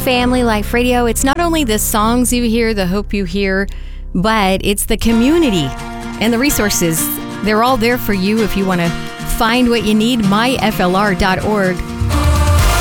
Family Life Radio. It's not only the songs you hear, the hope you hear, but it's the community and the resources. They're all there for you if you want to find what you need. myflr.org.